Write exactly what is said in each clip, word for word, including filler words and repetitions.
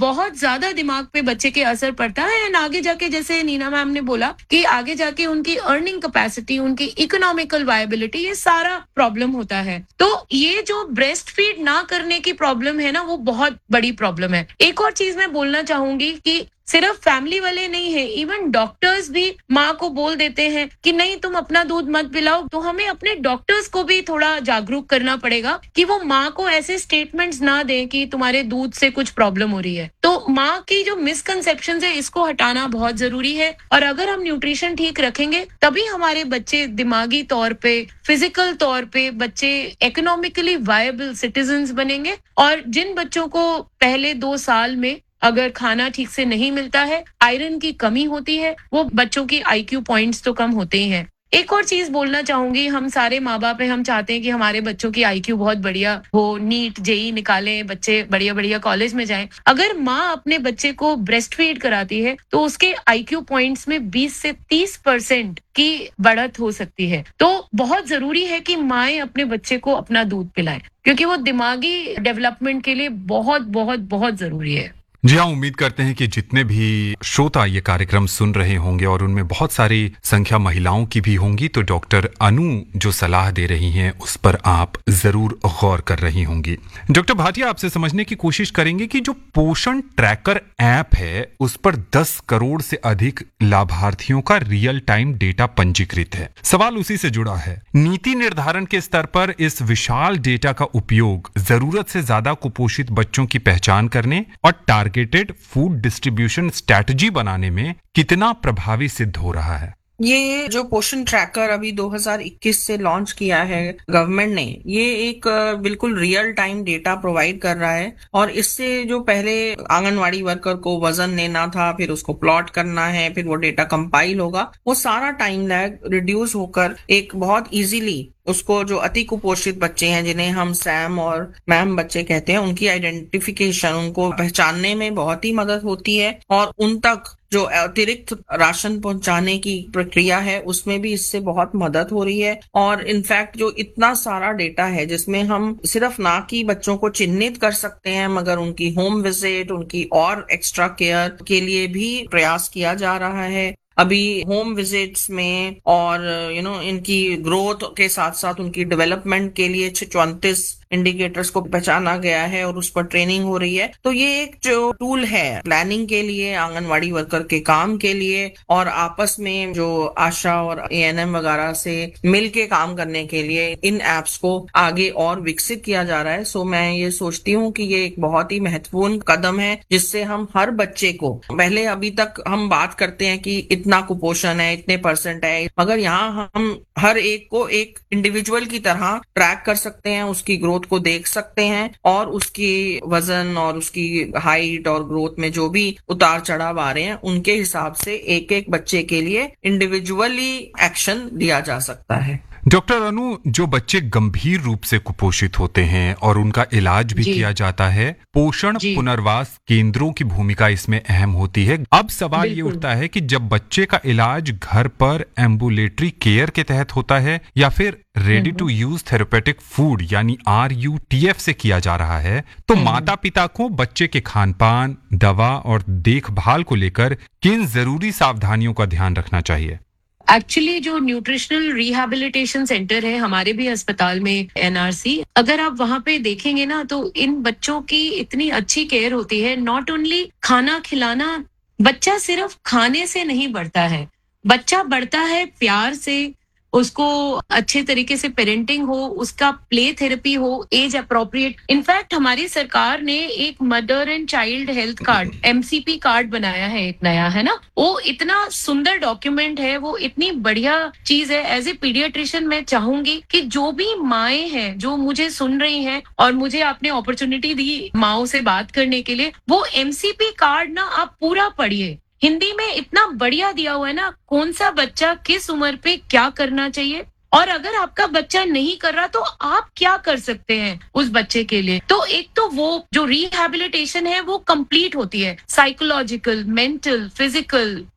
बहुत ज्यादा दिमाग पे बच्चे के असर पड़ता है। एंड आगे जाके, जैसे नीना मैम ने बोला कि आगे जाके उनकी अर्निंग कैपेसिटी, उनकी इकोनॉमिकल वायबिलिटी, ये सारा प्रॉब्लम होता है। तो ये जो ब्रेस्ट फीड ना करने की प्रॉब्लम है ना, वो बहुत बड़ी प्रॉब्लम है। एक और चीज मैं बोलना चाहूंगी कि सिर्फ फैमिली वाले नहीं है, इवन डॉक्टर्स भी माँ को बोल देते हैं कि नहीं तुम अपना दूध मत पिलाओ। तो हमें अपने डॉक्टर्स को भी थोड़ा जागरूक करना पड़ेगा कि वो माँ को ऐसे स्टेटमेंट्स ना दें कि तुम्हारे दूध से कुछ प्रॉब्लम हो रही है। तो माँ की जो मिसकंसेप्शंस है, इसको हटाना बहुत जरूरी है। और अगर हम न्यूट्रिशन ठीक रखेंगे, तभी हमारे बच्चे दिमागी तौर पे, फिजिकल तौर पे बच्चे इकोनॉमिकली वायबल सिटीजन्स बनेंगे। और जिन बच्चों को पहले दो साल में अगर खाना ठीक से नहीं मिलता है, आयरन की कमी होती है, वो बच्चों की आईक्यू पॉइंट्स तो कम होते ही हैं। एक और चीज बोलना चाहूंगी, हम सारे माँ बाप हैं, हम चाहते हैं कि हमारे बच्चों की आईक्यू बहुत बढ़िया हो, नीट जेई निकालें, बच्चे बढ़िया बढ़िया कॉलेज में जाएं। अगर माँ अपने बच्चे को ब्रेस्ट फीड कराती है तो उसके आईक्यू पॉइंट्स में बीस से तीस परसेंट की बढ़त हो सकती है। तो बहुत जरूरी है कि माएं अपने बच्चे को अपना दूध पिलाएं, क्योंकि वो दिमागी डेवलपमेंट के लिए बहुत बहुत बहुत जरूरी है। जी हाँ, उम्मीद करते हैं कि जितने भी श्रोता ये कार्यक्रम सुन रहे होंगे और उनमें बहुत सारी संख्या महिलाओं की भी होंगी, तो डॉक्टर अनु जो सलाह दे रही हैं उस पर आप जरूर गौर कर रही होंगी। डॉक्टर भाटिया, आपसे समझने की कोशिश करेंगे कि जो पोषण ट्रैकर ऐप है उस पर दस करोड़ से अधिक लाभार्थियों का रियल टाइम डेटा पंजीकृत है। सवाल उसी से जुड़ा है, नीति निर्धारण के स्तर पर इस विशाल डेटा का उपयोग जरूरत से ज्यादा कुपोषित बच्चों की पहचान करने और टारगेटेड फूड डिस्ट्रीब्यूशन स्ट्रैटेजी बनाने में कितना प्रभावी सिद्ध हो रहा है? ये जो पोषण ट्रैकर अभी दो हज़ार इक्कीस से लॉन्च किया है गवर्नमेंट ने, ये एक बिल्कुल रियल टाइम डेटा प्रोवाइड कर रहा है। और इससे जो पहले आंगनवाड़ी वर्कर को वजन लेना था, फिर उसको प्लॉट करना है, फिर वो डेटा कंपाइल होगा, वो सारा टाइम लैग रिड्यूस होकर एक बहुत इजीली उसको, जो अति कुपोषित बच्चे हैं जिन्हें हम सैम और मैम बच्चे कहते हैं, उनकी आइडेंटिफिकेशन, उनको पहचानने में बहुत ही मदद होती है। और उन तक जो अतिरिक्त राशन पहुंचाने की प्रक्रिया है उसमें भी इससे बहुत मदद हो रही है। और इनफैक्ट जो इतना सारा डेटा है जिसमें हम सिर्फ ना कि बच्चों को चिन्हित कर सकते हैं, मगर उनकी होम विजिट, उनकी और एक्स्ट्रा केयर के लिए भी प्रयास किया जा रहा है। अभी होम विजिट्स में और यू नो इनकी ग्रोथ के साथ साथ उनकी डेवलपमेंट के लिए चौंतीस इंडिकेटर्स को पहचाना गया है और उस पर ट्रेनिंग हो रही है। तो ये एक जो टूल है प्लानिंग के लिए, आंगनवाड़ी वर्कर के काम के लिए, और आपस में जो आशा और एएनएम वगैरह से मिलके काम करने के लिए इन एप्स को आगे और विकसित किया जा रहा है। सो मैं ये सोचती हूँ कि ये एक बहुत ही महत्वपूर्ण कदम है, जिससे हम हर बच्चे को, पहले अभी तक हम बात करते हैं कि इतना कुपोषण है, इतने परसेंट है, मगर यहाँ हम हर एक को एक इंडिविजुअल की तरह ट्रैक कर सकते हैं, उसकी ग्रोथ को देख सकते हैं और उसकी वजन और उसकी हाइट और ग्रोथ में जो भी उतार चढ़ाव आ रहे हैं, उनके हिसाब से एक एक बच्चे के लिए इंडिविजुअली एक्शन लिया जा सकता है। डॉक्टर अनु, जो बच्चे गंभीर रूप से कुपोषित होते हैं और उनका इलाज भी किया जाता है, पोषण पुनर्वास केंद्रों की भूमिका इसमें अहम होती है। अब सवाल ये उठता है कि जब बच्चे का इलाज घर पर एम्बुलेटरी केयर के तहत होता है या फिर ready to use therapeutic food यानी आर यू टी एफ से किया जा रहा है, तो माता पिता को बच्चे के खान पान, दवा और देखभाल को लेकर किन जरूरी सावधानियों का ध्यान रखना चाहिए? एक्चुअली जो न्यूट्रिशनल रिहैबिलिटेशन सेंटर है हमारे भी अस्पताल में, एनआरसी, अगर आप वहां पे देखेंगे ना, तो इन बच्चों की इतनी अच्छी केयर होती है। नॉट ओनली खाना खिलाना, बच्चा सिर्फ खाने से नहीं बढ़ता है, बच्चा बढ़ता है प्यार से, उसको अच्छे तरीके से पेरेंटिंग हो, उसका प्ले थेरेपी हो, एज अप्रोप्रिएट। इनफैक्ट हमारी सरकार ने एक mother and child health card, MCP card बनाया है, एक नया, है ना। वो इतना सुंदर डॉक्यूमेंट है, वो इतनी बढ़िया चीज है। एज ए पीडियाट्रिशियन मैं चाहूंगी कि जो भी माएं हैं जो मुझे सुन रही हैं, और मुझे आपने अपॉर्चुनिटी दी माओं से बात करने के लिए, वो एमसीपी कार्ड ना आप पूरा पढ़िए। हिंदी में इतना बढ़िया दिया हुआ है ना, कौन सा बच्चा किस उम्र पे क्या करना चाहिए, और अगर आपका बच्चा नहीं कर रहा तो आप क्या कर सकते हैं उस बच्चे के लिए। तो एक तो वो जो रिहैबिलिटेशन है वो कंप्लीट होती है, psychological, mental, physical,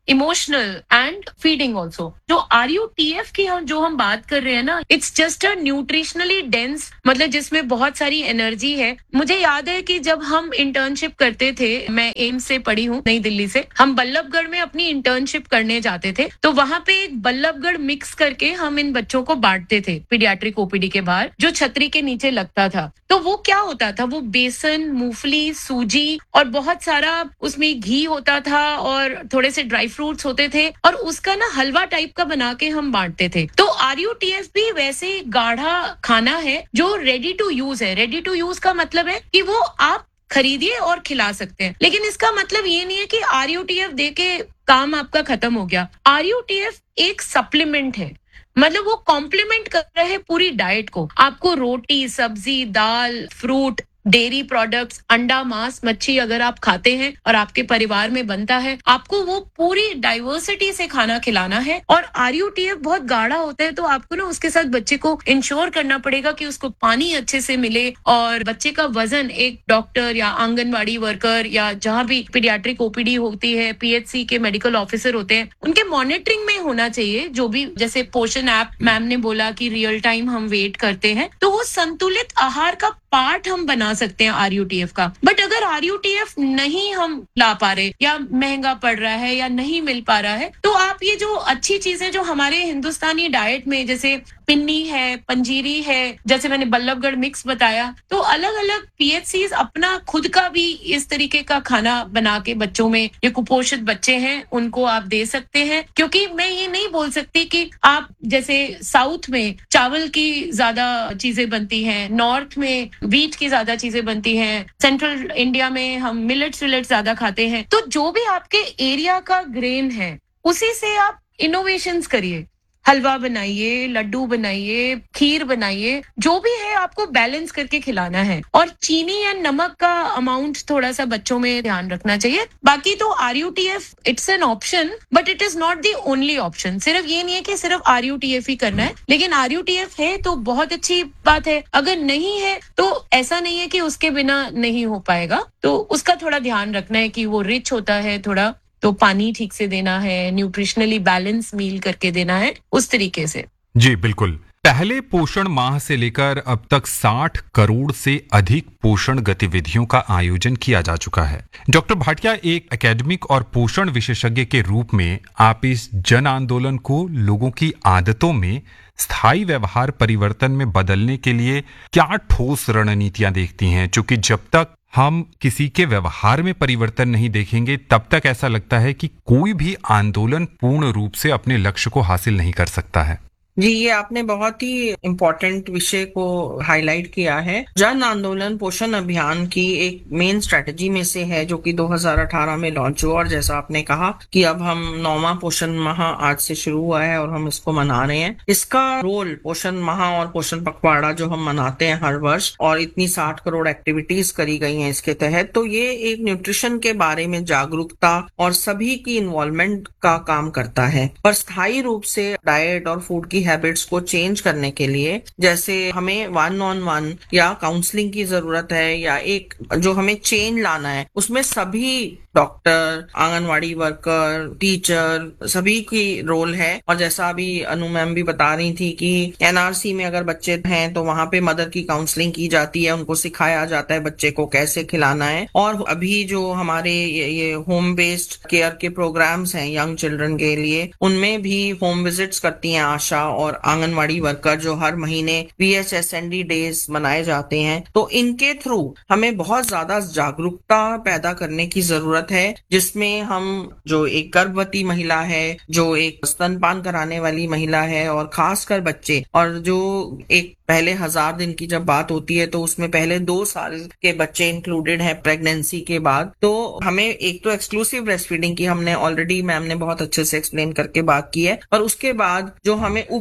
emotional and feeding also. जो आर यू टी एफ की हम जो हम बात कर रहे हैं ना, it's just a nutritionally dense, मतलब जिसमें बहुत सारी एनर्जी है। मुझे याद है कि जब हम इंटर्नशिप करते थे, मैं एम्स से पढ़ी हूँ नई दिल्ली से, हम बल्लभगढ़ में अपनी इंटर्नशिप करने जाते थे, तो वहां पे एक बल्लभगढ़ मिक्स करके हम इन बच्चों को बांटते थे पीडियाट्रिक ओ पी डी के बाहर, जो छतरी के नीचे लगता था। तो वो क्या होता था, वो बेसन, मूंगफली, सूजी और बहुत सारा उसमें घी होता था और थोड़े से ड्राई फ्रूट्स होते थे, और उसका ना हलवा टाइप का बना के हम बांटते थे। तो आर यू टी एफ भी वैसे गाढ़ा खाना है जो रेडी टू यूज है। रेडी टू यूज का मतलब है कि वो आप खरीदिए और खिला सकते हैं, लेकिन इसका मतलब ये नहीं है कि आर यू टी एफ दे के काम आपका खत्म हो गया। आर यू टी एफ एक सप्लीमेंट है, मतलब वो कॉम्प्लीमेंट कर रहे हैं पूरी डाइट को। आपको रोटी, सब्जी, दाल, फ्रूट, डेयरी प्रोडक्ट्स, अंडा, मांस, मच्छी अगर आप खाते हैं और आपके परिवार में बनता है, आपको वो पूरी डाइवर्सिटी से खाना खिलाना है। और आर यू टी एफ बहुत गाढ़ा होता है, तो आपको ना उसके साथ बच्चे को इंश्योर करना पड़ेगा कि उसको पानी अच्छे से मिले, और बच्चे का वजन एक डॉक्टर या आंगनवाड़ी वर्कर या जहां भी पीडियाट्रिक ओ पी डी होती है, पी एच सी के मेडिकल ऑफिसर होते हैं, उनके मॉनिटरिंग में होना चाहिए। जो भी जैसे पोषण ऐप मैम ने बोला कि रियल टाइम हम वेट करते हैं, तो वो संतुलित आहार का पार्ट हम बना सकते हैं आर यू टी एफ का। बट अगर आर यू टी एफ नहीं हम ला पा रहे, या महंगा पड़ रहा है, या नहीं मिल पा रहा है, तो आप ये जो अच्छी चीजें जो हमारे हिंदुस्तानी डाइट में, जैसे पिन्नी है, पंजीरी है, जैसे मैंने बल्लभगढ़ मिक्स बताया, तो अलग अलग पी एच सीज़ अपना खुद का भी इस तरीके का खाना बना के बच्चों में, ये कुपोषित बच्चे हैं उनको आप दे सकते हैं। क्योंकि मैं ये नहीं बोल सकती कि आप जैसे साउथ में चावल की ज्यादा चीजें बनती हैं, नॉर्थ में व्हीट की ज्यादा चीजें बनती हैं, सेंट्रल इंडिया में हम मिलेट्स विलेट्स ज्यादा खाते हैं। तो जो भी आपके एरिया का ग्रेन है, उसी से आप इनोवेशंस करिए, हलवा बनाइए, लड्डू बनाइए, खीर बनाइए, जो भी है आपको बैलेंस करके खिलाना है। और चीनी या नमक का अमाउंट थोड़ा सा बच्चों में ध्यान रखना चाहिए। बाकी तो are U T F it's an option, but it is not the only option. सिर्फ ये नहीं है कि सिर्फ आर यू टी एफ ही करना है, लेकिन आर यू टी एफ है तो बहुत अच्छी बात है, अगर नहीं है तो ऐसा नहीं है कि उसके बिना नहीं हो पाएगा। तो उसका थोड़ा ध्यान रखना है कि वो रिच होता है थोड़ा, तो पानी ठीक से देना है, न्यूट्रिशनली बैलेंस मील करके देना है, उस तरीके से। जी बिल्कुल। पहले पोषण माह से लेकर अब तक साठ करोड़ से अधिक पोषण गतिविधियों का आयोजन किया जा चुका है। डॉक्टर भाटिया, एक एकेडमिक और पोषण विशेषज्ञ के रूप में आप इस जन आंदोलन को लोगों की आदतों में स्थायी व्यवहार परिवर्तन में बदलने के लिए क्या ठोस रणनीतियां देखती हैं? क्योंकि जब तक हम किसी के व्यवहार में परिवर्तन नहीं देखेंगे, तब तक ऐसा लगता है कि कोई भी आंदोलन पूर्ण रूप से अपने लक्ष्य को हासिल नहीं कर सकता है। जी, ये आपने बहुत ही इम्पोर्टेंट विषय को हाईलाइट किया है। जन आंदोलन पोषण अभियान की एक मेन स्ट्रेटजी में से है, जो कि दो हज़ार अठारह में लॉन्च हुआ। और जैसा आपने कहा कि अब हम नौवां पोषण माह आज से शुरू हुआ है और हम इसको मना रहे हैं। इसका रोल, पोषण माह और पोषण पखवाड़ा जो हम मनाते हैं हर वर्ष, और इतनी साठ करोड़ एक्टिविटीज करी गई हैं इसके तहत, तो ये एक न्यूट्रिशन के बारे में जागरूकता और सभी की इन्वॉल्वमेंट का काम करता है। पर स्थायी रूप से डाइट और फूड की हैबिट्स को चेंज करने के लिए, जैसे हमें वन ऑन वन या काउंसलिंग की जरूरत है, या एक जो हमें चेंज लाना है, उसमें सभी डॉक्टर, आंगनवाड़ी वर्कर, टीचर, सभी की रोल है। और जैसा अभी अनु मैम भी बता रही थी कि एन आर सी में अगर बच्चे हैं तो वहां पे मदर की काउंसलिंग की जाती है, उनको सिखाया जाता है बच्चे को कैसे खिलाना है। और अभी जो हमारे ये, ये होम बेस्ड केयर के प्रोग्राम्स हैं यंग चिल्ड्रन के लिए, उनमें भी होम विजिट्स करती हैं आशा और आंगनवाड़ी वर्कर, जो हर महीने V H S N D days मनाए जाते हैं। तो इनके थ्रू हमें बहुत ज्यादा जागरूकता पैदा करने की जरूरत है, जिसमें हम जो एक गर्भवती महिला है, जो एक स्तनपान कराने वाली महिला है, और खासकर बच्चे, और जो एक पहले हजार दिन की जब बात होती है तो उसमें पहले दो साल के बच्चे इंक्लूडेड हैं प्रेगनेंसी के बाद। तो हमें एक तो एक्सक्लूसिव ब्रेस्ट फीडिंग की हमने ऑलरेडी मैम ने बहुत अच्छे से एक्सप्लेन करके बात की है, और उसके बाद जो हमें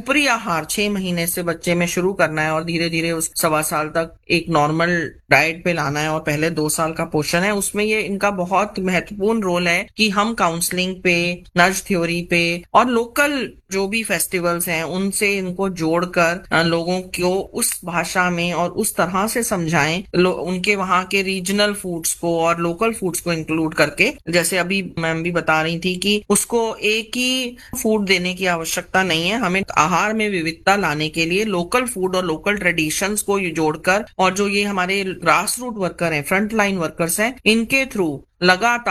ऊपरी आहार छह महीने से बच्चे में शुरू करना है और धीरे धीरे उस सवा साल तक एक नॉर्मल डाइट पे लाना है और पहले दो साल का पोषण है, उसमें ये इनका बहुत महत्वपूर्ण रोल है कि हम काउंसलिंग पे, नज थ्योरी पे और लोकल जो भी फेस्टिवल्स हैं उनसे इनको जोड़कर लोगों को उस भाषा में और उस तरह से समझाएं, उनके वहाँ के रीजनल फूड्स को और लोकल फूड्स को इंक्लूड करके। जैसे अभी मैम भी बता रही थी कि उसको एक ही फूड देने की आवश्यकता नहीं है, हमें आहार में विविधता लाने के लिए लोकल फूड और लोकल ट्रेडिशंस को जोड़कर, और जो ये हमारे ग्रास रूट वर्कर हैं, फ्रंट लाइन वर्कर्स हैं, इनके थ्रू लगातार